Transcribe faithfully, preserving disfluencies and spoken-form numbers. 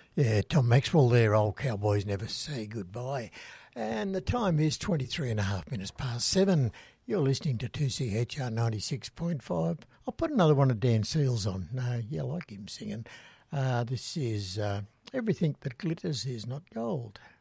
Yeah, Tom Maxwell there, Old Cowboys Never Say Goodbye. And the time is twenty-three and a half minutes past seven. You're listening to two C H R ninety-six point five. I'll put another one of Dan Seals on. No, you like him singing. Uh, this is uh, Everything That Glitters Is Not Gold.